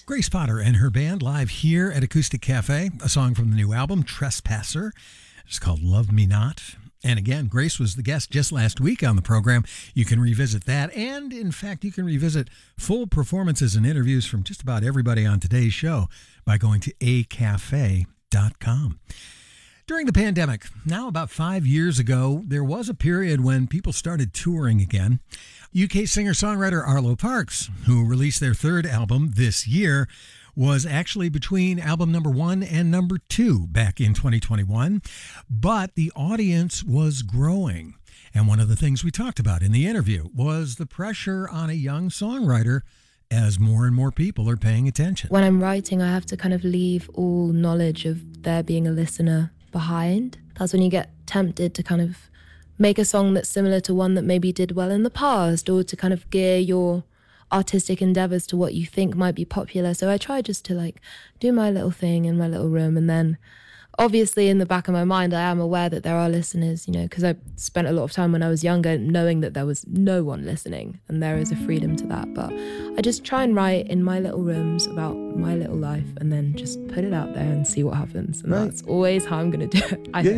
Grace Potter and her band live here at Acoustic Cafe, a song from the new album, Trespasser. It's called Love Me Not. And again, Grace was the guest just last week on the program. You can revisit that. And in fact, you can revisit full performances and interviews from just about everybody on today's show by going to acafe.com. During the pandemic, now about 5 years ago, there was a period when people started touring again. UK singer-songwriter Arlo Parks, who released their third album this year, was actually between album number 1 and number 2 back in 2021. But the audience was growing. And one of the things we talked about in the interview was the pressure on a young songwriter as more and more people are paying attention. When I'm writing, I have to kind of leave all knowledge of there being a listener behind. That's when you get tempted to kind of make a song that's similar to one that maybe did well in the past, or to kind of gear your artistic endeavors to what you think might be popular. So I try just to do my little thing in my little room, and then obviously in the back of my mind I am aware that there are listeners, because I spent a lot of time when I was younger knowing that there was no one listening, and there is a freedom to that. But I just try and write in my little rooms about my little life, and then just put it out there and see what happens. And that's always how I'm going to do it, I think.